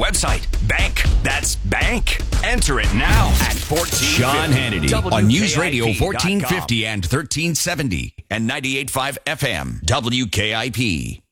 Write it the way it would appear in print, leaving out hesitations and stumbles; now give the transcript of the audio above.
website. Bank. That's bank. Enter it now at 1450. Sean Hannity on News Radio WKIP.com. 1450 and 1370 and 98.5 FM WKIP.